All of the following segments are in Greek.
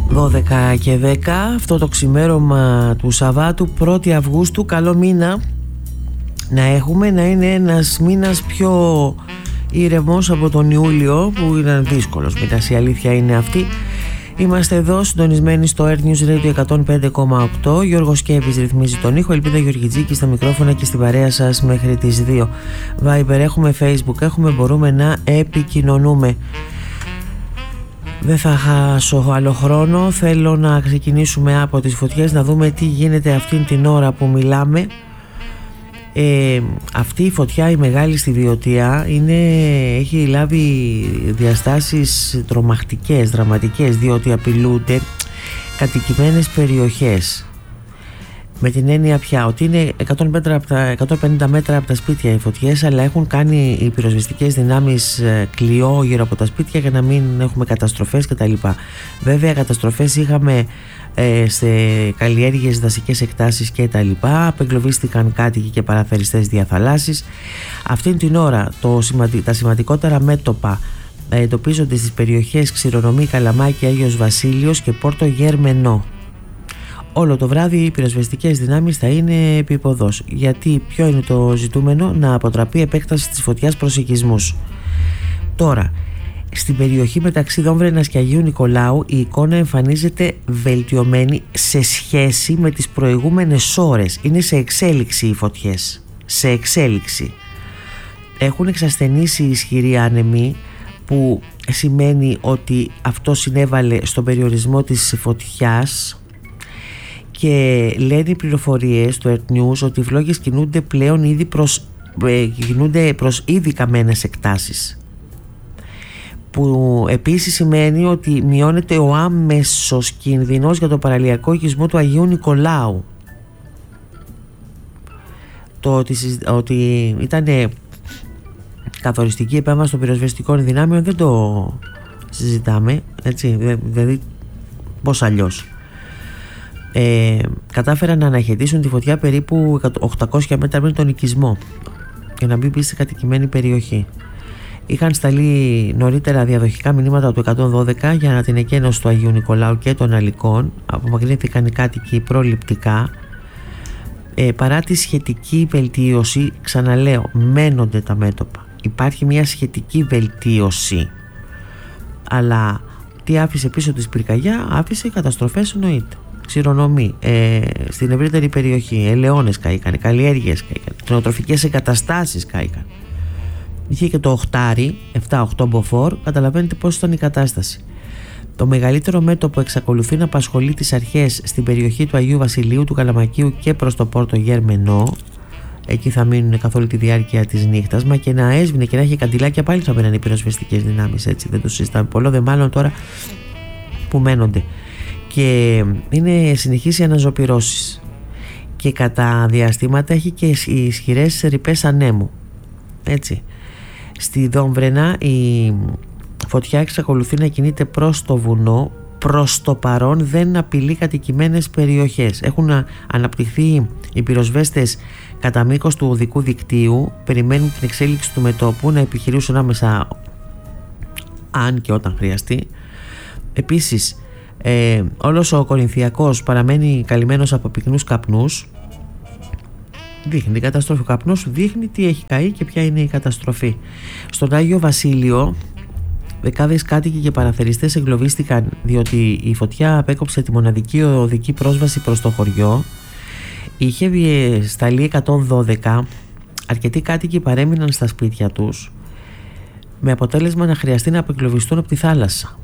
12 και 10 αυτό το ξημέρωμα του Σαββάτου 1η Αυγούστου. Καλό μήνα να έχουμε, να είναι ένας μήνας πιο ήρεμος από τον Ιούλιο που ήταν δύσκολος μήνας, η αλήθεια είναι αυτή. Είμαστε εδώ συντονισμένοι στο Earth News Radio 105,8. Γιώργος Κέβης ρυθμίζει τον ήχο, Ελπίδα Γεωργιτζίκη στα μικρόφωνα και στην παρέα σας μέχρι τις 2. Viber έχουμε, Facebook έχουμε, μπορούμε να επικοινωνούμε. Δεν θα χάσω άλλο χρόνο, θέλω να ξεκινήσουμε από τις φωτιές, να δούμε τι γίνεται αυτήν την ώρα που μιλάμε. Αυτή η φωτιά, η μεγάλη στη Βιωτία, έχει λάβει διαστάσεις τρομακτικές, δραματικές, διότι απειλούνται κατοικημένες περιοχές. Με την έννοια πια ότι είναι 150 μέτρα από τα σπίτια οι φωτιές, αλλά έχουν κάνει οι πυροσβεστικές δυνάμεις κλειό γύρω από τα σπίτια για να μην έχουμε καταστροφές κτλ. Βέβαια καταστροφές είχαμε σε καλλιέργειες, δασικές εκτάσεις και τα λοιπά. Απεγκλωβίστηκαν κάτοικοι και παραθεριστές διαθαλάσσεις. Αυτήν την ώρα τα σημαντικότερα μέτωπα εντοπίζονται στις περιοχές Ξηρονομή, Καλαμάκι, Άγιος Βασίλειος και Πόρτο Γερμενό. Όλο το βράδυ οι πυροσβεστικές δυνάμεις θα είναι επίποδος. Γιατί ποιο είναι το ζητούμενο? Να αποτραπεί επέκταση της φωτιάς προς οικισμούς. Τώρα, στην περιοχή μεταξύ Δόμβρενας και Αγίου Νικολάου η εικόνα εμφανίζεται βελτιωμένη σε σχέση με τις προηγούμενες ώρες. Είναι σε εξέλιξη οι φωτιές. Σε εξέλιξη. Έχουν εξασθενήσει οι ισχυροί άνεμοι, που σημαίνει ότι αυτό συνέβαλε στον περιορισμό της φωτιάς. Και λένε οι πληροφορίες του Earth News ότι οι φλόγες κινούνται πλέον ήδη προς ήδη καμένες εκτάσεις, που επίσης σημαίνει ότι μειώνεται ο άμεσος κίνδυνος για το παραλιακό οικισμό του Αγίου Νικολάου. Το ότι ήταν καθοριστική επέμβαση των πυροσβεστικών δυνάμεων δεν το συζητάμε, έτσι, δηλαδή πώς αλλιώς. Κατάφεραν να αναχαιτήσουν τη φωτιά περίπου 800 μέτρα πριν τον οικισμό για να μην μπει σε κατοικημένη περιοχή. Είχαν σταλεί νωρίτερα διαδοχικά μηνύματα του 112 για την εκένωση του Αγίου Νικολάου και των Αλικών. Απομακρύνθηκαν οι κάτοικοι προληπτικά. Παρά τη σχετική βελτίωση, ξαναλέω, μένονται τα μέτωπα. Υπάρχει μια σχετική βελτίωση, αλλά τι άφησε πίσω της πυρκαγιά? Άφησε καταστροφές, εννοείται. Ξηρονομή, στην ευρύτερη περιοχή, ελαιώνες καήκαν, καλλιέργειες καήκαν, κτηνοτροφικές εγκαταστάσεις καήκαν. Είχε και το 7-8 μποφόρ, καταλαβαίνετε πώς ήταν η κατάσταση. Το μεγαλύτερο μέτωπο εξακολουθεί να απασχολεί τις αρχές στην περιοχή του Αγίου Βασιλείου, του Καλαμακίου και προς το Πόρτο Γερμενό. Εκεί θα μείνουν καθ' όλη τη διάρκεια της νύχτας. Μα και να έσβηνε και να έχει καντιλάκια, πάλι θα μένουν οι πυροσβεστικές δυνάμεις, έτσι, δεν το συζητάμε. Πολλό δε μάλλον τώρα που μένονται. Και είναι συνεχείς οι αναζωπυρώσεις και κατά διαστήματα έχει και ισχυρές ρηπές ανέμου, έτσι. Στη Δόμβρενα η φωτιά εξακολουθεί να κινείται προς το βουνό. Προς το παρόν δεν απειλεί κατοικημένες περιοχές. Έχουν αναπτυχθεί οι πυροσβέστες κατά μήκος του οδικού δικτύου, περιμένουν την εξέλιξη του μετώπου, να επιχειρήσουν άμεσα αν και όταν χρειαστεί. Επίσης όλος ο Κορινθιακός παραμένει καλυμμένος από πυκνούς καπνούς. Δείχνει η καταστροφή. Ο καπνός δείχνει τι έχει καεί και ποια είναι η καταστροφή. Στον Άγιο Βασίλειο δεκάδες κάτοικοι και παραθεριστές εγκλωβίστηκαν, διότι η φωτιά απέκοψε τη μοναδική οδική πρόσβαση προς το χωριό. Είχε σταλεί 112. Αρκετοί κάτοικοι παρέμειναν στα σπίτια τους, με αποτέλεσμα να χρειαστεί να απεγκλωβιστούν από τη θάλασσα.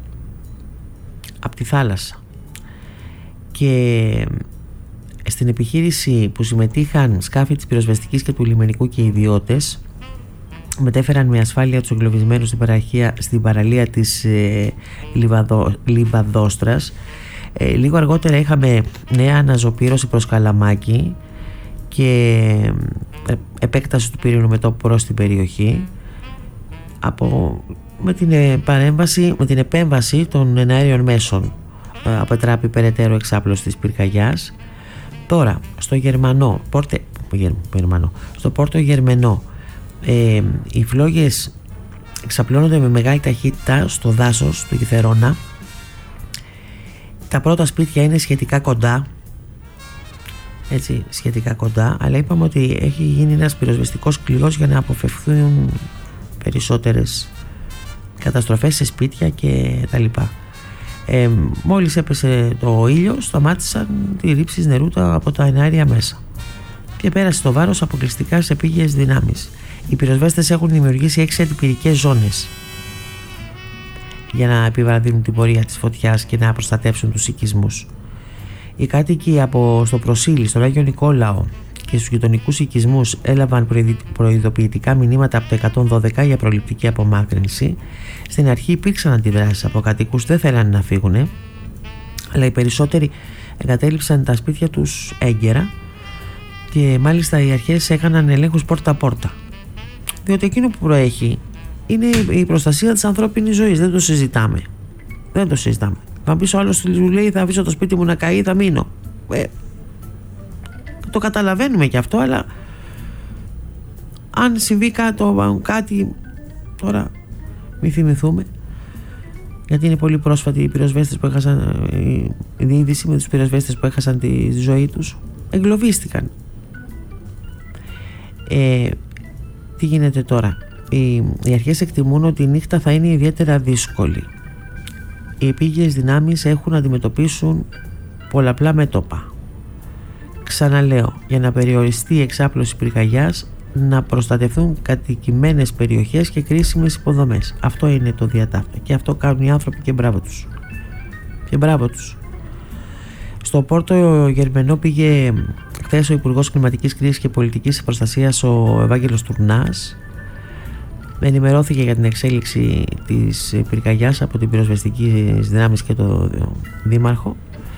Και στην επιχείρηση που συμμετείχαν σκάφη της πυροσβεστικής και του λιμενικού και ιδιώτες, μετέφεραν με ασφάλεια τους εγκλωβισμένους στην παραλία της Λιβαδόστρας. Λίγο αργότερα είχαμε νέα αναζωπήρωση προς Καλαμάκι και επέκταση του πυρηνικού μετώπου προς την περιοχή με την επέμβαση των εναέριων μέσων. Αποτράπει περαιτέρω εξάπλωση της πυρκαγιάς. Τώρα στο στο Πόρτο Γερμενό οι φλόγες εξαπλώνονται με μεγάλη ταχύτητα στο δάσος του Κιθερώνα. Τα πρώτα σπίτια είναι σχετικά κοντά, έτσι, σχετικά κοντά, αλλά είπαμε ότι έχει γίνει ένας πυροσβεστικός κλειός για να αποφευθούν περισσότερες καταστροφές σε σπίτια και τα λοιπά. Μόλις έπεσε το ήλιο, σταμάτησαν οι ρήψεις νερού από τα εναέρια μέσα και πέρασε το βάρος αποκλειστικά σε επίγειες δυνάμεις. Οι πυροσβέστες έχουν δημιουργήσει 6 αντιπυρικές ζώνες για να επιβραδύνουν την πορεία της φωτιάς και να προστατεύσουν τους οικισμούς. Οι κάτοικοι στο Προσήλι, στον Άγιο Νικόλαο και στους γειτονικούς οικισμούς έλαβαν προειδοποιητικά μηνύματα από το 112 για προληπτική απομάκρυνση. Στην αρχή υπήρξαν αντιδράσεις από κατοίκους, δεν θέλανε να φύγουν, αλλά οι περισσότεροι εγκατέλειψαν τα σπίτια τους έγκαιρα και μάλιστα οι αρχές έκαναν ελέγχους πόρτα-πόρτα. Διότι εκείνο που προέχει είναι η προστασία της ανθρώπινης ζωής, δεν το συζητάμε. Δεν το συζητάμε. Θα πεις ο άλλος του λέει θα αφήσω το σπίτι μου να καεί, θα μείνω. Το καταλαβαίνουμε και αυτό, αλλά αν συμβεί κάτι τώρα μη θυμηθούμε, γιατί είναι πολύ πρόσφατη οι πυροσβέστες που έχασαν, η διείδηση με τους πυροσβέστες που έχασαν τη ζωή τους, εγκλωβίστηκαν. Τι γίνεται τώρα? Οι αρχές εκτιμούν ότι η νύχτα θα είναι ιδιαίτερα δύσκολη. Οι επίγειες δυνάμεις έχουν να αντιμετωπίσουν πολλαπλά μέτωπα. Ξαναλέω, για να περιοριστεί η εξάπλωση πυρκαγιάς, να προστατευτούν κατοικημένες περιοχές και κρίσιμες υποδομές. Αυτό είναι το διατάφτα και αυτό κάνουν οι άνθρωποι και μπράβο τους. Και μπράβο τους. Στο Πόρτο Γερμενό πήγε χθες ο Υπουργός Κλιματικής Κρίσης και Πολιτικής Προστασίας, ο Ευάγγελος Τουρνάς. Ενημερώθηκε για την εξέλιξη της πυρκαγιάς από την πυροσβεστική δυνάμεις και το Δήμαρχο.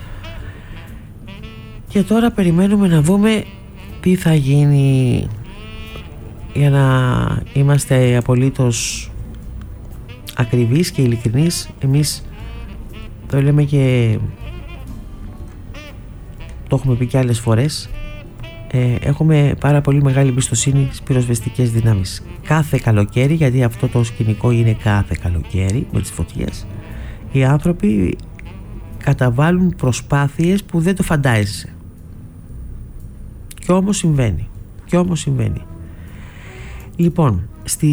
Και τώρα περιμένουμε να δούμε τι θα γίνει, για να είμαστε απολύτως ακριβείς και ειλικρινείς. Εμείς το λέμε και το έχουμε πει και άλλες φορές, έχουμε πάρα πολύ μεγάλη εμπιστοσύνη στις πυροσβεστικές δυνάμεις. Κάθε καλοκαίρι, γιατί αυτό το σκηνικό είναι κάθε καλοκαίρι με τις φωτιές, οι άνθρωποι καταβάλουν προσπάθειες που δεν το φαντάζεσαι. Και όμως συμβαίνει. Λοιπόν,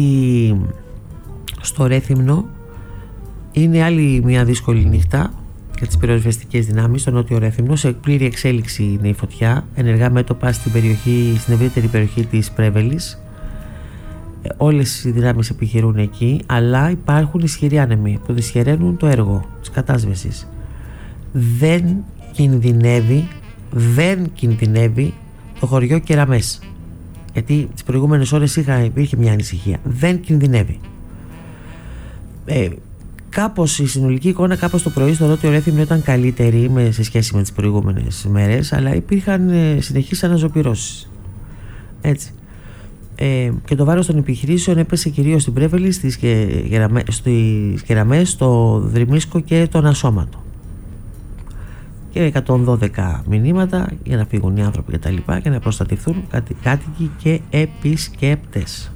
στο Ρέθυμνο είναι άλλη μια δύσκολη νύχτα για τις πυροσβεστικές δυνάμεις. Στο Νότιο Ρέθυμνο σε πλήρη εξέλιξη είναι η φωτιά, ενεργά μέτωπα στην ευρύτερη περιοχή της Πρέβελης. Όλες οι δυνάμεις επιχειρούν εκεί, αλλά υπάρχουν ισχυροί άνεμοι που δυσχεραίνουν το έργο της κατάσβεσης. Δεν κινδυνεύει το χωριό Κεραμές, γιατί τις προηγούμενες ώρες υπήρχε μια ανησυχία. Δεν κινδυνεύει. Κάπως η συνολική εικόνα κάπως το πρωί στο Νότιο Ρέθυμνο ήταν καλύτερη σε σχέση με τις προηγούμενες μέρες, αλλά υπήρχαν συνεχείς αναζωπυρώσεις. Έτσι. Και το βάρος των επιχειρήσεων έπεσε κυρίως στην Πρέβελη, στις Κεραμές, στο Δρυμίσκο και τον Ασώματο. Και 112 μηνύματα για να φύγουν οι άνθρωποι και τα λοιπά και να προστατευτούν κάτοικοι και επισκέπτες.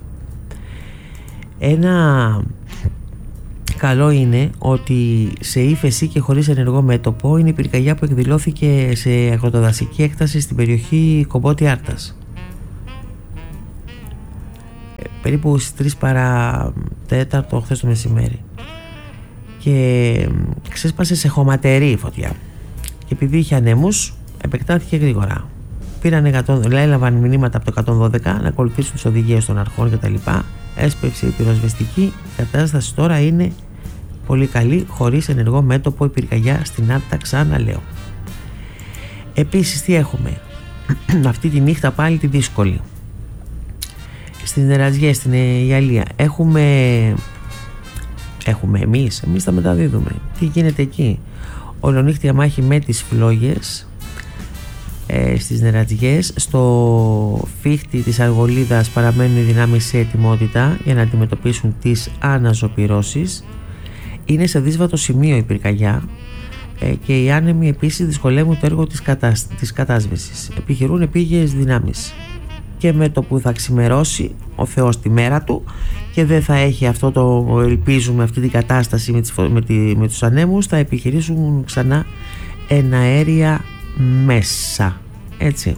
Ένα καλό είναι ότι σε ύφεση και χωρίς ενεργό μέτωπο είναι η πυρκαγιά που εκδηλώθηκε σε αγροτοδασική έκταση στην περιοχή Κομπότη Άρτας. Περίπου στις 3 παρά 4 χθες το μεσημέρι. Και ξέσπασε σε χωματερή φωτιά. Και επειδή είχε ανέμους, επεκτάθηκε γρήγορα. Έλαβαν μηνύματα από το 112 να ακολουθήσουν τις οδηγίες των αρχών κτλ. Έσπευσε η πυροσβεστική. Η κατάσταση τώρα είναι πολύ καλή, χωρίς ενεργό μέτωπο η πυρκαγιά στην Άρτα, ξαναλέω. Επίσης, τι έχουμε? Αυτή τη νύχτα πάλι τη δύσκολη. Στις Νεραζιές, στην Ιαλία, έχουμε εμείς τα μεταδίδουμε. Τι γίνεται εκεί? Ολονύχτια μάχη με τις φλόγες στις Νερατζιές. Στο φύχτη της Αργολίδας παραμένουν οι δυνάμεις σε ετοιμότητα για να αντιμετωπίσουν τις αναζωπυρώσεις. Είναι σε δύσβατο σημείο η πυρκαγιά και οι άνεμοι επίσης δυσκολεύουν το έργο της κατάσβεσης. Επιχειρούν επίγειες δυνάμεις και με το που θα ξημερώσει ο Θεός τη μέρα του και δεν θα έχει αυτό ελπίζουμε αυτή την κατάσταση με τους ανέμους, θα επιχειρήσουν ξανά εναέρια μέσα. Έτσι.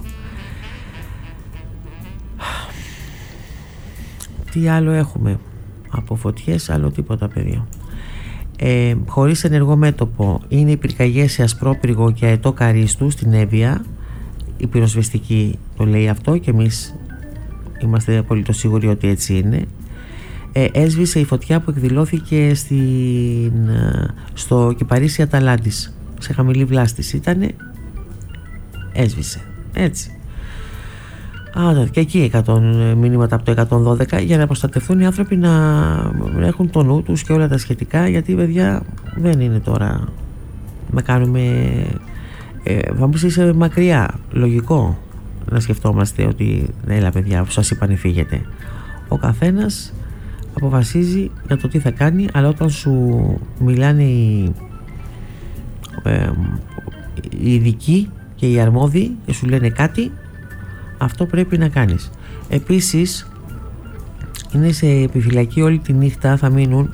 Τι άλλο έχουμε από φωτιές? Άλλο τίποτα, παιδιά. Χωρίς ενεργό μέτωπο είναι οι πυρκαγιές σε Ασπρόπυργο και Αετό Καρίστου στην Εύβοια. Η πυροσβεστική το λέει αυτό και εμείς είμαστε απολύτως σίγουροι ότι έτσι είναι. Έσβησε η φωτιά που εκδηλώθηκε στο Κυπαρίσι Αταλάντης, σε χαμηλή βλάστηση ήτανε, έσβησε, έτσι. Και εκεί μηνύματα από το 112 για να προστατευτούν οι άνθρωποι, να έχουν το νου τους και όλα τα σχετικά, γιατί παιδιά δεν είναι τώρα να κάνουμε θα μου πεις είσαι μακριά, λογικό να σκεφτόμαστε ότι έλα παιδιά που σας είπανε φύγετε. Ο καθένας αποφασίζει για το τι θα κάνει, αλλά όταν σου μιλάνε οι ειδικοί και οι αρμόδιοι και σου λένε κάτι, αυτό πρέπει να κάνεις. Επίσης είναι σε επιφυλακή όλη τη νύχτα, θα μείνουν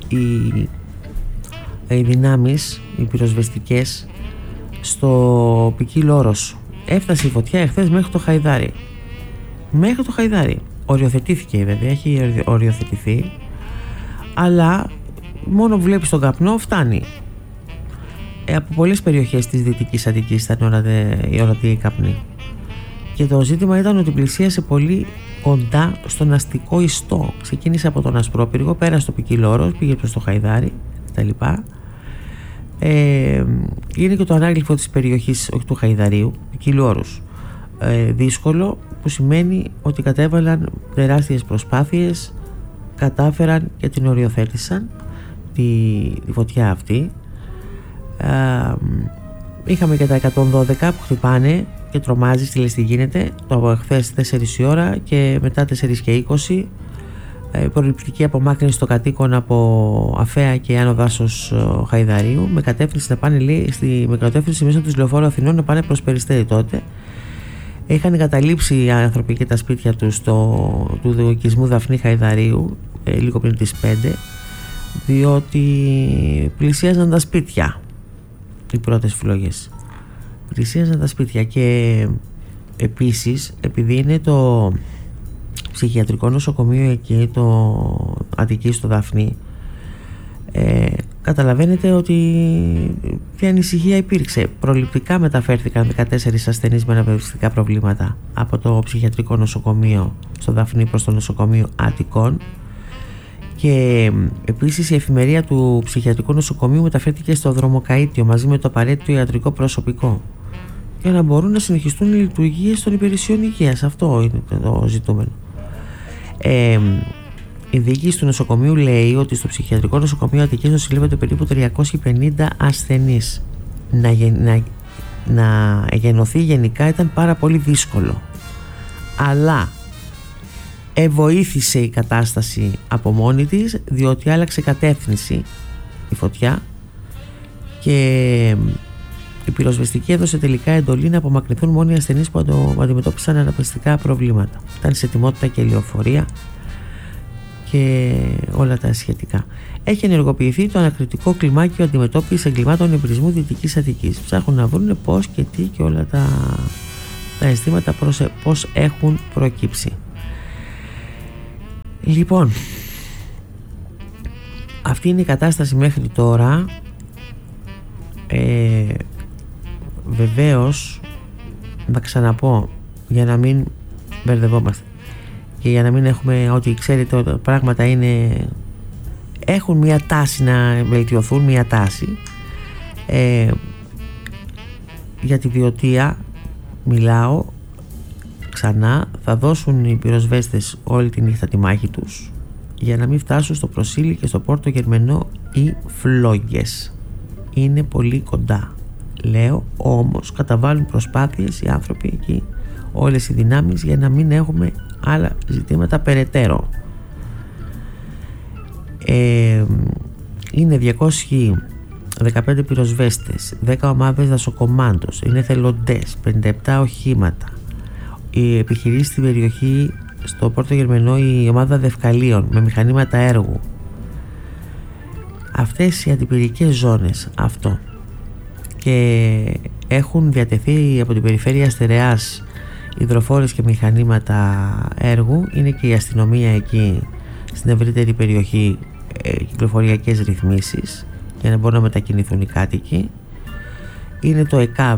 οι δυνάμεις, οι πυροσβεστικές στο Πικίλο Όρος. Έφτασε η φωτιά εχθές μέχρι το Χαϊδάρι. Μέχρι το Χαϊδάρι. Οριοθετήθηκε βέβαια, έχει οριοθετηθεί, αλλά μόνο που βλέπεις τον καπνό φτάνει. Από πολλές περιοχές της Δυτικής Αττικής ήταν η ορατή καπνή. Και το ζήτημα ήταν ότι πλησίασε πολύ κοντά στον αστικό ιστό. Ξεκίνησε από τον Ασπρόπυργο, πέρασε στο Πικίλο Όρος, πήγε προς το Χαϊδάρι κτλ. Είναι και το ανάγλυφο της περιοχής, όχι του Χαϊδαρίου, Πικίλου Όρους. Δύσκολο, που σημαίνει ότι κατέβαλαν τεράστιες προσπάθειες, κατάφεραν και την οριοθέτησαν τη φωτιά αυτή. Είχαμε και τα 112 που χτυπάνε και τρομάζει, τι λες τι γίνεται, το χθες 4 η ώρα και μετά 4 και 20 προληπτική απομάκρυνση των κατοίκων από Αφαία και Άνω Δάσος Χαϊδαρίου, με κατεύθυνση να πάνε, λέει, με κατεύθυνση μέσα του Λεωφόρου Αθηνών να πάνε προς Περιστέρι. Τότε είχαν εγκαταλείψει οι άνθρωποι και τα σπίτια τους του οικισμού Δαφνή Χαϊδαρίου λίγο πριν τις 5, διότι πλησίαζαν τα σπίτια οι πρώτες φλόγες. Πλησίαζαν τα σπίτια και επίσης επειδή είναι το ψυχιατρικό νοσοκομείο εκεί, το Αττική στο Δαφνί, καταλαβαίνετε ότι η ανησυχία υπήρξε. Προληπτικά μεταφέρθηκαν 14 ασθενείς με αναπνευστικά προβλήματα από το ψυχιατρικό νοσοκομείο στο Δαφνί προς το νοσοκομείο Αττικών, και επίσης η εφημερία του ψυχιατρικού νοσοκομείου μεταφέρθηκε στο Δρομοκαΐτιο μαζί με το απαραίτητο ιατρικό προσωπικό για να μπορούν να συνεχιστούν οι λειτουργίες των υπηρεσιών υγείας. Αυτό είναι το ζητούμενο. Η διοίκηση του νοσοκομείου λέει ότι στο ψυχιατρικό νοσοκομείο Αττικής νοσηλεύονται περίπου 350 ασθενείς. Να εγενωθεί γενικά ήταν πάρα πολύ δύσκολο, αλλά βοήθησε η κατάσταση από μόνη της, διότι άλλαξε κατεύθυνση η φωτιά και η πυροσβεστική έδωσε τελικά εντολή να απομακρυνθούν μόνο οι ασθενείς που αντιμετώπισαν αναπνευστικά προβλήματα. Ήταν σε ετοιμότητα και λεωφορεία και όλα τα σχετικά. Έχει ενεργοποιηθεί το ανακριτικό κλιμάκιο αντιμετώπισης εγκλημάτων εμπειρισμού Δυτικής Αττικής. Ψάχνουν να βρουν πώς και τι και όλα τα αισθήματα πώς έχουν προκύψει. Λοιπόν, αυτή είναι η κατάσταση μέχρι τώρα. Βεβαίως, να ξαναπώ, για να μην μπερδευόμαστε και για να μην έχουμε ότι ξέρετε ότι πράγματα έχουν μια τάση να βελτιωθούν, μια τάση. Για τη Βιωτία μιλάω ξανά, θα δώσουν οι πυροσβέστες όλη τη νύχτα τη μάχη τους για να μην φτάσουν στο Προσήλι και στο Πόρτο Γερμενό οι φλόγες. Είναι πολύ κοντά, λέω, όμως καταβάλουν προσπάθειες οι άνθρωποι εκεί, όλες οι δυνάμεις, για να μην έχουμε άλλα ζητήματα περαιτέρω. Είναι 215 πυροσβέστες, 10 ομάδες δασοκομάντος, είναι θελοντές, 57 οχήματα. Η επιχειρήση στην περιοχή στο Πόρτο Γερμενό, η ομάδα δευκαλίων με μηχανήματα έργου. Αυτές οι αντιπυρικές ζώνες, αυτό. και έχουν διατεθεί από την περιφέρεια Στερεάς υδροφόρες και μηχανήματα έργου. Είναι και η αστυνομία εκεί στην ευρύτερη περιοχή, κυκλοφοριακές ρυθμίσεις για να μπορούν να μετακινηθούν οι κάτοικοι. Είναι το ΕΚΑΒ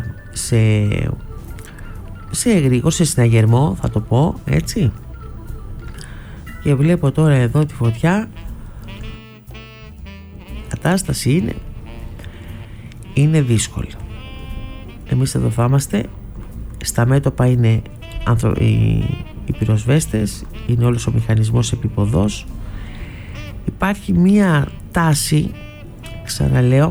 σε συναγερμό, θα το πω έτσι. Και βλέπω τώρα εδώ τη φωτιά. Η κατάσταση είναι δύσκολη. Εμείς εδώ θα είμαστε. Στα μέτωπα είναι οι πυροσβέστες, είναι όλος ο μηχανισμός επίποδος. Υπάρχει μία τάση, ξαναλέω,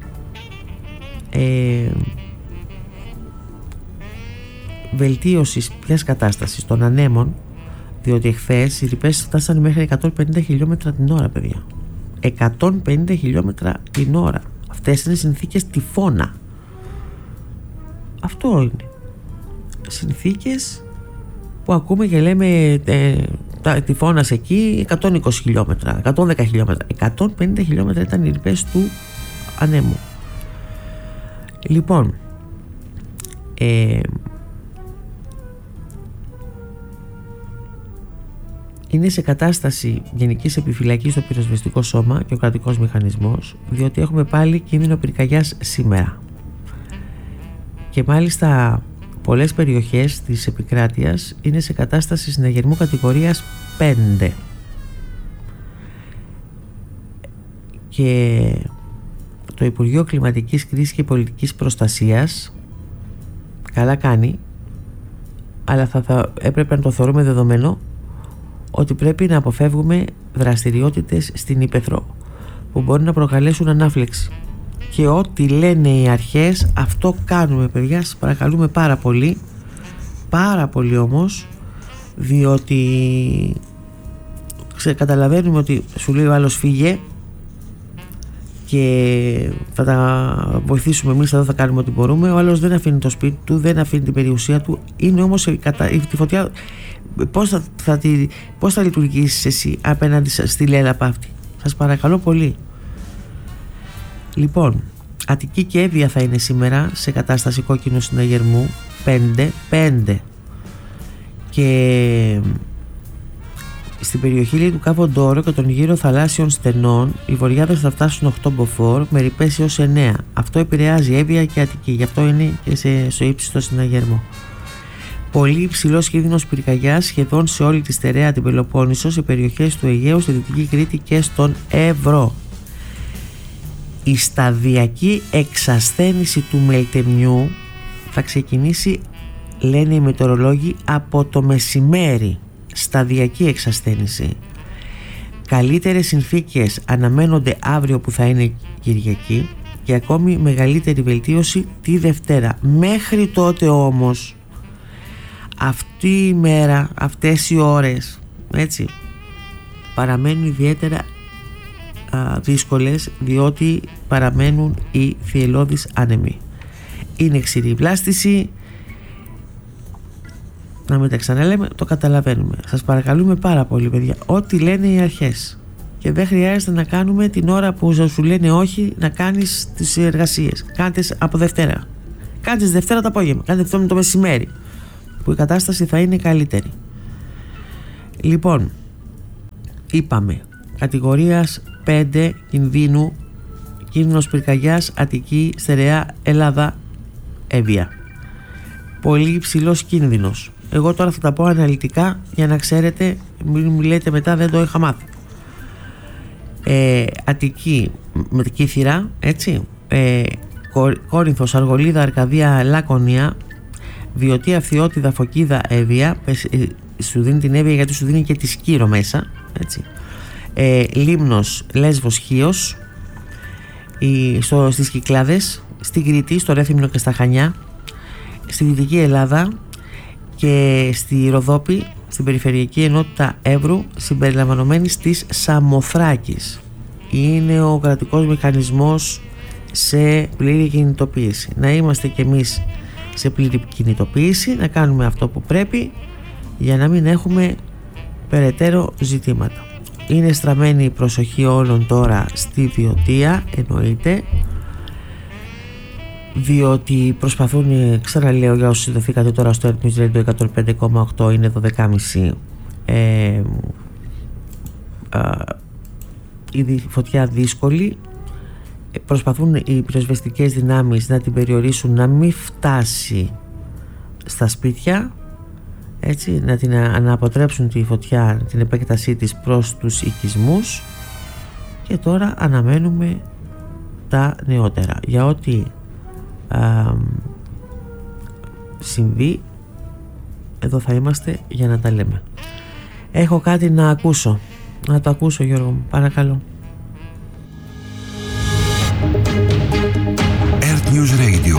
βελτίωσης ποιας κατάστασης των ανέμων, διότι εχθές οι ρηπές φτάσανε μέχρι 150 χιλιόμετρα την ώρα, παιδιά. 150 χιλιόμετρα την ώρα. Αυτές είναι συνθήκες τυφώνα. Αυτό είναι. Συνθήκες που ακούμε και λέμε τυφώνας εκεί 120 χιλιόμετρα, 110 χιλιόμετρα. 150 χιλιόμετρα ήταν οι ρηπές του ανέμου. Λοιπόν, είναι σε κατάσταση γενικής επιφυλακής το πυροσβεστικό σώμα και ο κρατικός μηχανισμός, διότι έχουμε πάλι κίνδυνο πυρκαγιάς σήμερα. Και μάλιστα πολλές περιοχές της επικράτειας είναι σε κατάσταση συναγερμού κατηγορίας 5. Και το Υπουργείο Κλιματικής Κρίσης και Πολιτικής Προστασίας καλά κάνει, αλλά θα έπρεπε να το θεωρούμε δεδομένο, ότι πρέπει να αποφεύγουμε δραστηριότητες στην ύπαιθρο που μπορεί να προκαλέσουν ανάφλεξη. Και ό,τι λένε οι αρχές, αυτό κάνουμε, παιδιά. Σας παρακαλούμε πάρα πολύ. Πάρα πολύ όμως, διότι καταλαβαίνουμε ότι σου λέει ο άλλος φύγε και θα τα βοηθήσουμε εμείς εδώ, θα κάνουμε ό,τι μπορούμε. Ο άλλος δεν αφήνει το σπίτι του, δεν αφήνει την περιουσία του. Είναι όμως τη φωτιά. Πώς θα λειτουργήσεις εσύ απέναντι στη λέλαπα αυτή? Σας παρακαλώ πολύ. Λοιπόν, Αττική και Εύβοια θα είναι σήμερα σε κατάσταση κόκκινου συναγερμού 5. Και στην περιοχή του Κάβο Ντόρο και των γύρω θαλάσσιων στενών οι βορειάδες θα φτάσουν 8 μποφόρ με ρηπές έως 9. Αυτό επηρεάζει Εύβοια και Αττική, γι' αυτό είναι και στο ύψιστο συναγερμό. Πολύ υψηλός κίνδυνος πυρκαγιάς σχεδόν σε όλη τη στερεά την Πελοπόννησο, σε περιοχές του Αιγαίου, στη Δυτική Κρήτη και στον Εύρο. Η σταδιακή εξασθένηση του Μελτεμιού θα ξεκινήσει, λένε οι μετεωρολόγοι, από το μεσημέρι. Σταδιακή εξασθένηση. Καλύτερες συνθήκες αναμένονται αύριο που θα είναι Κυριακή και ακόμη μεγαλύτερη βελτίωση τη Δευτέρα. Μέχρι τότε όμως, αυτή η μέρα, αυτές οι ώρες, έτσι, παραμένουν ιδιαίτερα δύσκολες, διότι παραμένουν οι θυελλώδεις άνεμοι. Είναι ξηρή βλάστηση. Να μην τα ξαναλέμε, το καταλαβαίνουμε. Σας παρακαλούμε πάρα πολύ, παιδιά, ό,τι λένε οι αρχές. Και δεν χρειάζεται να κάνουμε την ώρα που σου λένε όχι, να κάνεις τις εργασίες. Κάντε από Δευτέρα. Κάντε Δευτέρα το απόγευμα. Κάντε αυτό με το μεσημέρι, που η κατάσταση θα είναι καλύτερη. Λοιπόν, είπαμε κατηγορίας 5 κινδύνου, κίνδυνος πυρκαγιάς Αττική, Στερεά, Ελλάδα, Εύβοια. Πολύ υψηλός κίνδυνος. Εγώ τώρα θα τα πω αναλυτικά για να ξέρετε, μην μου λέτε μετά δεν το είχα μάθει. Αττική με Κύθυρα, έτσι, Κόρινθος, Αργολίδα, Αρκαδία, Λάκωνια, Βιωτία, Φθιώτιδα, Φωκίδα, Εύβοια. Σου δίνει την Εύβοια γιατί σου δίνει και τη Σκύρο μέσα, έτσι. Λίμνος, Λέσβος, Χίος, στις Κυκλάδες, στην Κρήτη, στο Ρέθυμνο και στα Χανιά, στη Δυτική Ελλάδα και στη Ροδόπη, στην Περιφερειακή Ενότητα Εύρου, συμπεριλαμβανομένης της Σαμοθράκης. Είναι ο κρατικός μηχανισμός σε πλήρη κινητοποίηση. Να είμαστε κι εμείς σε πλήρη κινητοποίηση, να κάνουμε αυτό που πρέπει για να μην έχουμε περαιτέρω ζητήματα. Είναι στραμμένη η προσοχή όλων τώρα στη Βιωτία, εννοείται. διότι προσπαθούν, ξαναλέω για όσους συνδεθήκατε τώρα στο Earth News Radio 105,8, είναι 12.30, η φωτιά δύσκολη, προσπαθούν οι πυροσβεστικές δυνάμεις να την περιορίσουν να μην φτάσει στα σπίτια, έτσι, να αποτρέψουν τη φωτιά, την επέκτασή της προς τους οικισμούς, και τώρα αναμένουμε τα νεότερα. Για ό,τι συμβεί, εδώ θα είμαστε για να τα λέμε. Έχω κάτι να ακούσω. Να το ακούσω, Γιώργο μου, παρακαλώ. Earth News Radio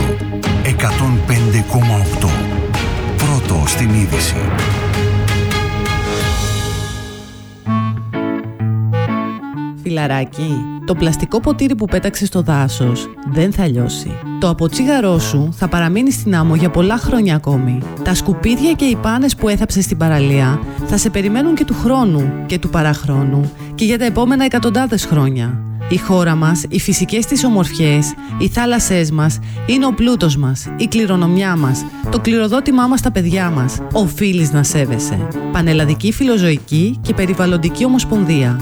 105,8. Πρώτο στην είδηση. Φιλαράκι, το πλαστικό ποτήρι που πέταξες στο δάσος δεν θα λιώσει. Το αποτσίγαρό σου θα παραμείνει στην άμμο για πολλά χρόνια ακόμη. Τα σκουπίδια και οι πάνες που έθαψες στην παραλία θα σε περιμένουν και του χρόνου και του παραχρόνου και για τα επόμενα εκατοντάδες χρόνια. Η χώρα μας, οι φυσικές της ομορφιές, οι θάλασσές μας είναι ο πλούτος μας, η κληρονομιά μας, το κληροδότημά μας στα παιδιά μας. Οφείλεις να σέβεσαι. Πανελλαδική Φιλοζωική και Περιβαλλοντική Ομοσπονδία.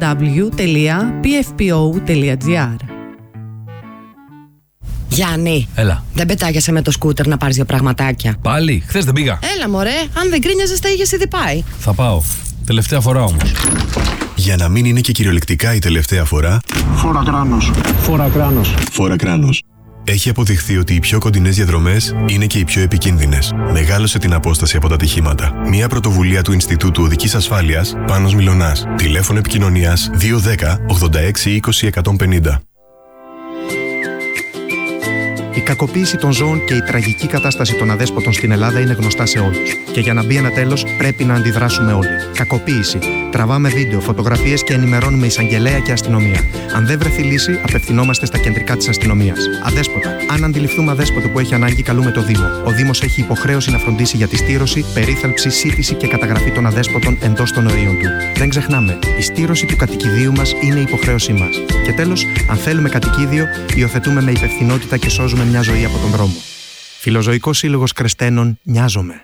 www.pfpo.gr. Γιάννη, έλα. Δεν πετάγεσαι με το σκούτερ να πάρεις δύο πραγματάκια? Πάλι, χθες δεν πήγα. Έλα μωρέ, αν δεν κρίνιαζες τα είχες ήδη πάει. Θα πάω. Τελευταία φορά όμως. Για να μην είναι και κυριολεκτικά η τελευταία φορά, Φόρα κράνος. Φόρα κράνος. Φόρα κράνος. Έχει αποδειχθεί ότι οι πιο κοντινές διαδρομές είναι και οι πιο επικίνδυνες. Μεγάλωσε την απόσταση από τα ατυχήματα. Μια πρωτοβουλία του Ινστιτούτου Οδικής Ασφάλειας, Πάνος Μιλωνάς. Τηλέφωνο επικοινωνίας 210 86 20 150. Η κακοποίηση των ζώων και η τραγική κατάσταση των αδέσποτων στην Ελλάδα είναι γνωστά σε όλους. Και για να μπει ένα τέλος, πρέπει να αντιδράσουμε όλοι. Κακοποίηση. Τραβάμε βίντεο, φωτογραφίες και ενημερώνουμε εισαγγελέα και αστυνομία. Αν δεν βρεθεί λύση, απευθυνόμαστε στα κεντρικά της αστυνομίας. Αδέσποτα. Αν αντιληφθούμε αδέσποτο που έχει ανάγκη, καλούμε το Δήμο. Ο Δήμος έχει υποχρέωση να φροντίσει για τη στήρωση, περίθαλψη, σύντηση και καταγραφή των αδέσποτων εντός των ορίων του. Δεν ξεχνάμε, η στήρωση του κατοικιδίου μας είναι υποχρέωσή μας. Και τέλος, αν θέλουμε κατοικίδιο, υιοθετούμε με υπευθυνότητα και σώζουμε μια ζωή από τον δρόμο. Φιλοζωικός Σύλλογος Κρεστένων, νοιάζομαι.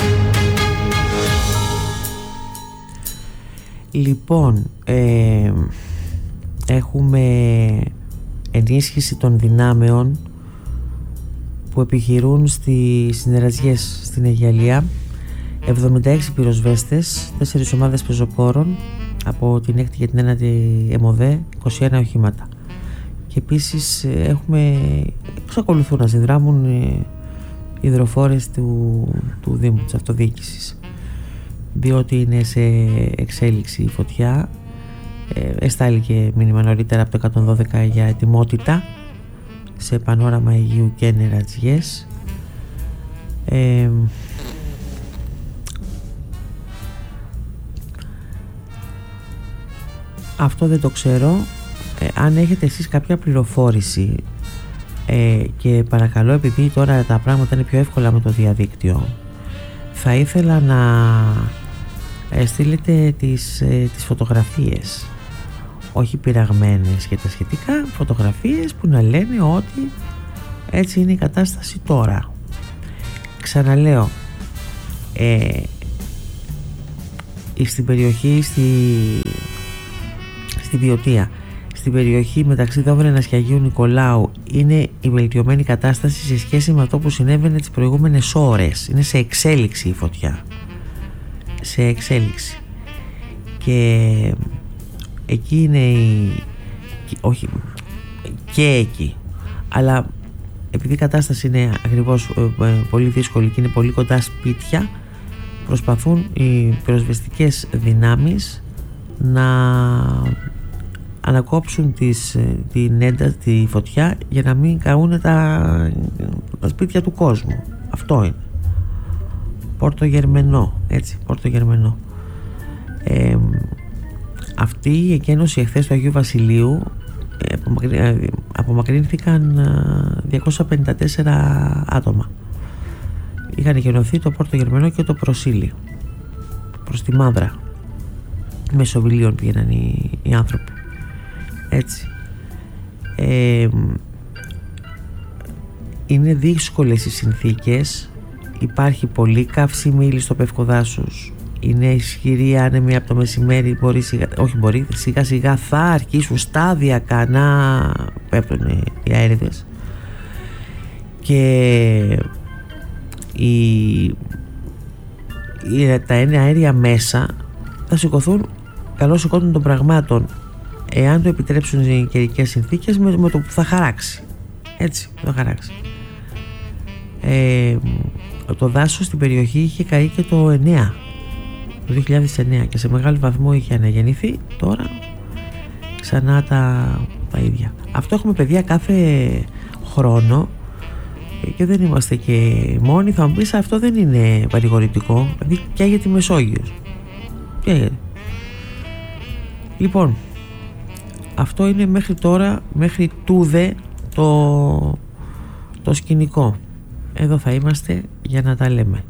Λοιπόν, έχουμε ενίσχυση των δυνάμεων που επιχειρούν στις συνεργασίες στην Αιγιαλία. 76 πυροσβέστες, 4 ομάδες πεζοπόρων από την 6η και την 9η ΕΜΟΔΕ, 21 οχήματα. Και επίσης εξακολουθούν να συνδράμουν οι υδροφόρες του Δήμου, της αυτοδιοίκησης, διότι είναι σε εξέλιξη η φωτιά. Εστάληκε μήνυμα νωρίτερα από το 112 για ετοιμότητα σε πανόραμα υγείου και νερατζιές. Αυτό δεν το ξέρω. Αν έχετε εσείς κάποια πληροφόρηση, και παρακαλώ, επειδή τώρα τα πράγματα είναι πιο εύκολα με το διαδίκτυο, θα ήθελα να στείλετε τις φωτογραφίες, όχι πειραγμένες και τα σχετικά, φωτογραφίες που να λένε ότι έτσι είναι η κατάσταση τώρα. Ξαναλέω, στην περιοχή, στη Βιωτία, στην περιοχή μεταξύ Δόβρενας και Αγίου Νικολάου, είναι η βελτιωμένη κατάσταση σε σχέση με αυτό που συνέβαινε τις προηγούμενες ώρες. Είναι σε εξέλιξη η φωτιά, σε εξέλιξη, και εκεί είναι όχι και εκεί, αλλά επειδή η κατάσταση είναι ακριβώς πολύ δύσκολη και είναι πολύ κοντά σπίτια, προσπαθούν οι πυροσβεστικές δυνάμεις να ανακόψουν τη φωτιά για να μην καούν τα σπίτια του κόσμου. Αυτό είναι. Πόρτο Γερμενό, έτσι, Πόρτο Γερμενό. Αυτή η εκένωση εχθές του Αγίου Βασιλείου, απομακρύνθηκαν 254 άτομα. Είχαν εκενωθεί το Πόρτο Γερμενό και το Προσήλι προς τη Μαύρα. Μεσοβιλίων πήγαιναν οι άνθρωποι, έτσι. Είναι δύσκολες οι συνθήκες, υπάρχει πολύ καύσιμη ύλη στο Πευκοδάσος, είναι ισχυρή άνεμη από το μεσημέρι, σιγά σιγά θα αρχίσουν σταδιακά να πέφτουν οι αέριδες και τα αέρια μέσα θα σηκωθούν καλώς σηκώτων των πραγμάτων, εάν το επιτρέψουν οι καιρικές συνθήκες, με το που θα χαράξει. Έτσι θα χαράξει. Το δάσος στην περιοχή είχε καεί και το 9, το 2009, και σε μεγάλο βαθμό είχε αναγεννηθεί. Τώρα ξανά τα ίδια. Αυτό έχουμε, παιδιά, κάθε χρόνο και δεν είμαστε και μόνοι. Θα μου πεις, αυτό δεν είναι παρηγορητικό, δηλαδή και για τη Μεσόγειος. Λοιπόν, αυτό είναι μέχρι τώρα, μέχρι τούδε το σκηνικό. Εδώ θα είμαστε για να τα λέμε.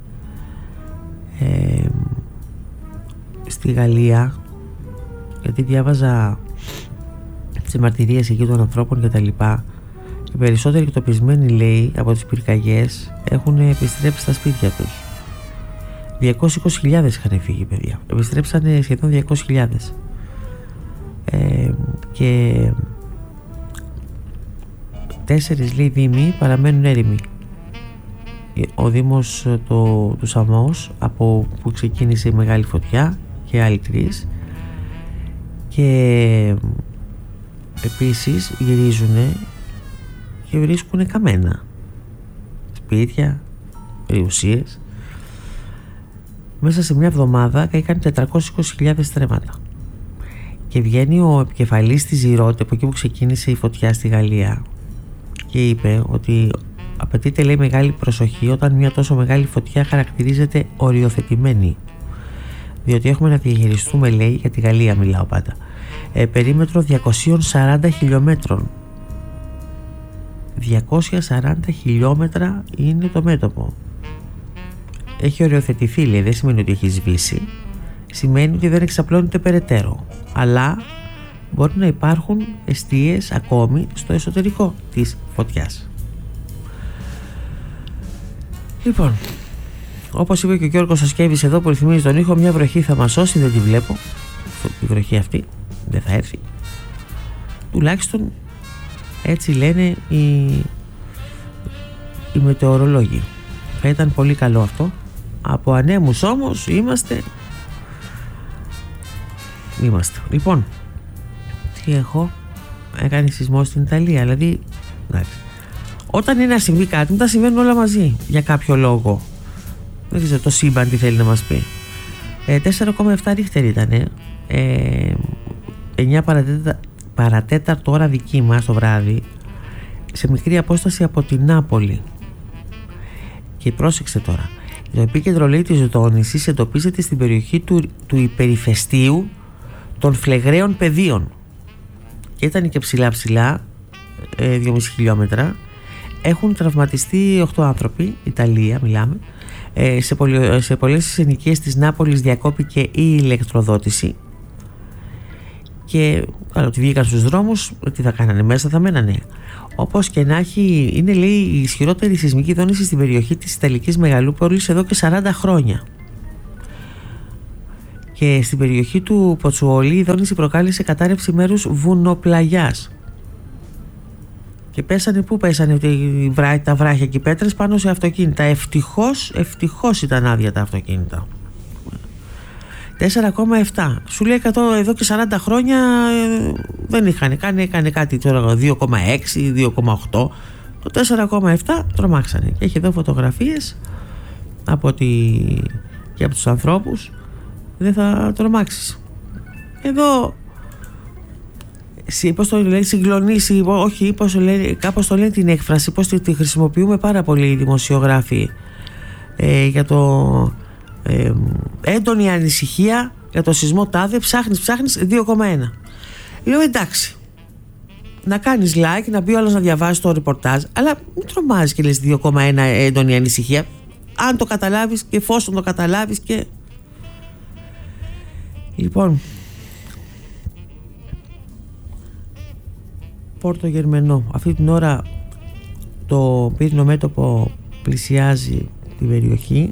Στη Γαλλία, γιατί διάβαζα τις μαρτυρίες εκεί των ανθρώπων και τα λοιπά, οι περισσότεροι εκτοπισμένοι, λέει, από τις πυρκαγιές έχουν επιστρέψει στα σπίτια τους. 220.000 είχαν φύγει, παιδιά. Επιστρέψανε σχεδόν 200.000. Και 4, λέει, δήμοι παραμένουν έρημοι. Ο Δήμος του Σαμός, από που ξεκίνησε η μεγάλη φωτιά, και άλλοι 3, και επίσης γυρίζουνε και βρίσκουνε καμένα σπίτια, περιουσίες. Μέσα σε μια εβδομάδα καήκαν 420.000 στρέμματα. Και βγαίνει ο επικεφαλής της Ζηρώτη, από εκεί που ξεκίνησε η φωτιά στη Γαλλία, και είπε ότι απαιτείται, λέει, μεγάλη προσοχή όταν μια τόσο μεγάλη φωτιά χαρακτηρίζεται οριοθετημένη, διότι έχουμε να διαχειριστούμε, λέει, για τη Γαλλία μιλάω πάντα, περίμετρο 240 χιλιόμετρων. 240 χιλιόμετρα είναι το μέτωπο. Έχει οριοθετηθεί, λέει, δεν σημαίνει ότι έχει σβήσει, σημαίνει ότι δεν εξαπλώνεται περαιτέρω, αλλά μπορεί να υπάρχουν εστίες ακόμη στο εσωτερικό της φωτιάς. Λοιπόν, όπως είπε και ο Γιώργος Σασκέβης εδώ που ρυθμίζει τον ήχο, μια βροχή θα μας σώσει, δεν τη βλέπω. Η βροχή αυτή δεν θα έρθει. Τουλάχιστον έτσι λένε οι μετεωρολόγοι. Θα ήταν πολύ καλό αυτό. Από ανέμους όμως είμαστε. Λοιπόν, τι έχω? Έκανε σεισμό στην Ιταλία. Δηλαδή, εντάξει, όταν είναι να συμβεί κάτι, τα συμβαίνουν όλα μαζί για κάποιο λόγο. Δεν ξέρω το σύμπαν τι θέλει να μας πει. 4,7 ρίχτερ ήτανε. 9 παρατέταρτο ώρα δική μας το βράδυ, σε μικρή απόσταση από την Νάπολη. Και πρόσεξε τώρα, το επίκεντρο, λέει, της δόνησης εντοπίζεται στην περιοχή του υπερηφαιστείου των Φλεγραίων Πεδίων και ήταν και ψηλά 2,5 χιλιόμετρα. Έχουν τραυματιστεί 8 άνθρωποι, Ιταλία μιλάμε. Σε πολλές ενοικίες της Νάπολης διακόπηκε η ηλεκτροδότηση και ότι βγήκαν στους δρόμους, τι θα κάνανε, μέσα θα μένανε. Όπως και να έχει, είναι, λέει, η ισχυρότερη σεισμική δόνηση στην περιοχή της Ιταλικής Μεγαλούπολης εδώ και 40 χρόνια. Και στην περιοχή του Ποτσουόλι η δόνηση προκάλεσε κατάρρευση μέρους βουνοπλαγιάς. Και πέσανε, πού πέσανε τα βράχια και οι πέτρες? Πάνω σε αυτοκίνητα. Ευτυχώς ήταν άδεια τα αυτοκίνητα. 4,7. Σου λέει εδώ και 40 χρόνια δεν είχαν έκανε κάτι τώρα, 2,6, 2,8. Το 4,7 τρομάξανε. Και έχει εδώ φωτογραφίες και από τους ανθρώπους. Δεν θα τρομάξεις. Εδώ πώς το λέει, συγκλονίσει, όχι, πώς το λέει, κάπως το λένε την έκφραση, πώς τη χρησιμοποιούμε πάρα πολύ οι δημοσιογράφοι, για το έντονη ανησυχία για το σεισμό τάδε, ψάχνεις 2,1. Λέω εντάξει, να κάνεις like, να μπει ο άλλος να διαβάσει το ρεπορτάζ, αλλά μην τρομάζεις και λες 2,1 έντονη ανησυχία, αν το καταλάβεις και εφόσον το καταλάβεις. Και λοιπόν, Πόρτο Γερμενό, αυτή την ώρα το πύρινο μέτωπο πλησιάζει την περιοχή.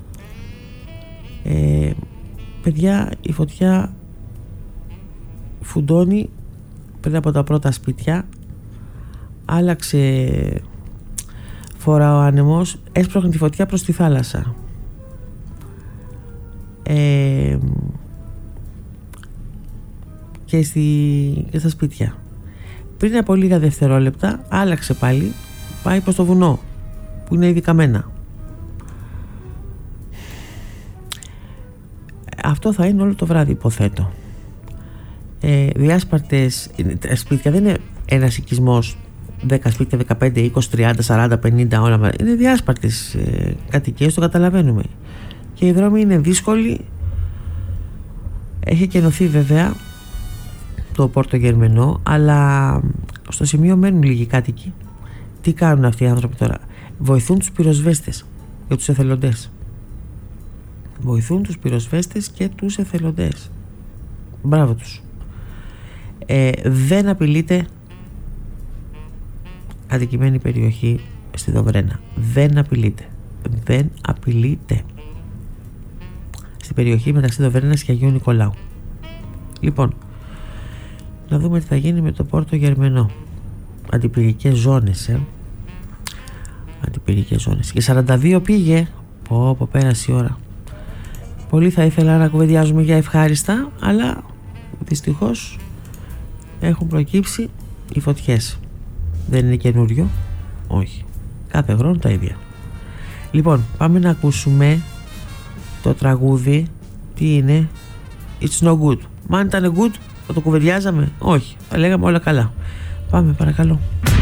Παιδιά, η φωτιά φουντώνει πριν από τα πρώτα σπίτια. Άλλαξε φορά ο άνεμος, έσπρωχνε τη φωτιά προς τη θάλασσα. Και στα σπίτια. Πριν από λίγα δευτερόλεπτα άλλαξε πάλι, πάει προς το βουνό που είναι ειδικαμένα. Αυτό θα είναι όλο το βράδυ, υποθέτω. Διάσπαρτες σπίτια, δεν είναι ένας οικισμός 10 σπίτια, 15, 20, 30, 40, 50 όλα. Είναι διάσπαρτες κατοικίες, το καταλαβαίνουμε. Και οι δρόμοι είναι δύσκολοι. Έχει κενωθεί βέβαια το Πόρτο Γερμενό, αλλά στο σημείο μένουν λίγοι κάτοικοι. Τι κάνουν αυτοί οι άνθρωποι τώρα? Βοηθούν τους πυροσβέστες και τους εθελοντές. Βοηθούν τους πυροσβέστες και τους εθελοντές. Μπράβο τους. Δεν απειλείται κατοικημένη περιοχή στη Δοβρένα. Δεν απειλείται. Δεν απειλείται. Στην περιοχή μεταξύ Δοβρένας και Αγίου Νικολάου. Λοιπόν, να δούμε τι θα γίνει με το Πόρτο Γερμενό. Αντιπυρικές ζώνες, Αντιπυρικές ζώνες. Και 42 πήγε. Πω, πέρασε η ώρα. Πολύ θα ήθελα να κουβεντιάζουμε για ευχάριστα, αλλά δυστυχώς έχουν προκύψει οι φωτιές. Δεν είναι καινούριο. Όχι. Κάθε χρόνο τα ίδια. Λοιπόν, πάμε να ακούσουμε το τραγούδι. Τι είναι? It's no good. Μα αν ήταν good θα το κουβεντιάζαμε? Όχι. Θα λέγαμε όλα καλά. Πάμε, παρακαλώ.